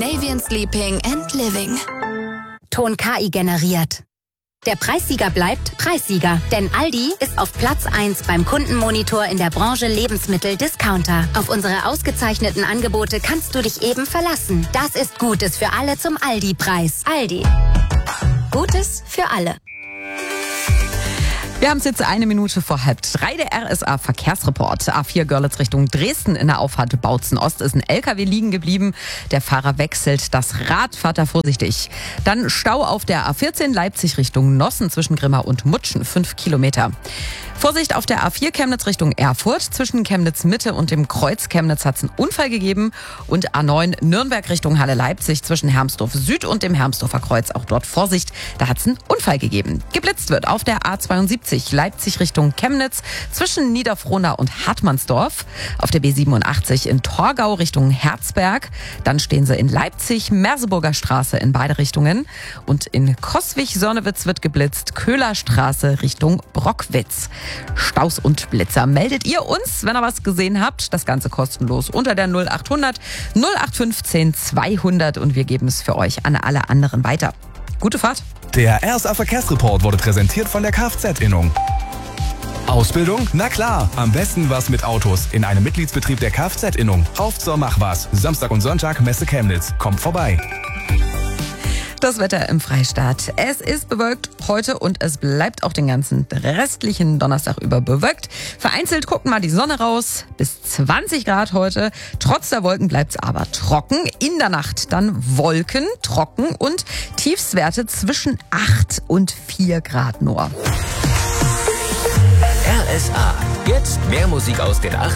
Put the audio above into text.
Scandinavian Sleeping and Living. Ton KI generiert. Der Preissieger bleibt Preissieger, denn Aldi ist auf Platz 1 beim Kundenmonitor in der Branche Lebensmittel-Discounter. Auf unsere ausgezeichneten Angebote kannst du dich eben verlassen. Das ist Gutes für alle zum Aldi-Preis. Aldi. Gutes für alle. Wir haben es jetzt 1 Minute vor 2:30. Der RSA-Verkehrsreport. A4 Görlitz Richtung Dresden in der Auffahrt Bautzen Ost ist ein LKW liegen geblieben. Der Fahrer wechselt das Rad. Fahrt da vorsichtig. Dann Stau auf der A14 Leipzig Richtung Nossen zwischen Grimma und Mutschen, 5 Kilometer. Vorsicht auf der A4 Chemnitz Richtung Erfurt. Zwischen Chemnitz Mitte und dem Kreuz Chemnitz hat es einen Unfall gegeben. Und A9 Nürnberg Richtung Halle Leipzig zwischen Hermsdorf Süd und dem Hermsdorfer Kreuz. Auch dort Vorsicht, da hat es einen Unfall gegeben. Geblitzt wird auf der A72 Leipzig Richtung Chemnitz zwischen Niederfrohna und Hartmannsdorf. Auf der B87 in Torgau Richtung Herzberg. Dann stehen sie in Leipzig, Merseburger Straße in beide Richtungen. Und in Coswig-Sörnewitz wird geblitzt, Köhlerstraße Richtung Brockwitz. Staus und Blitzer. Meldet ihr uns, wenn ihr was gesehen habt. Das Ganze kostenlos unter der 0800 0815 200 und wir geben es für euch an alle anderen weiter. Gute Fahrt. Der RSA Verkehrsreport wurde präsentiert von der Kfz-Innung. Ausbildung? Na klar, am besten was mit Autos in einem Mitgliedsbetrieb der Kfz-Innung. Rauf zur Machwas. Samstag und Sonntag Messe Chemnitz. Kommt vorbei. Das Wetter im Freistaat. Es ist bewölkt heute und es bleibt auch den ganzen restlichen Donnerstag über bewölkt. Vereinzelt guckt mal die Sonne raus. Bis 20 Grad heute. Trotz der Wolken bleibt es aber trocken. In der Nacht dann Wolken, trocken und Tiefstwerte zwischen 8 und 4 Grad nur. RSA. Jetzt mehr Musik aus den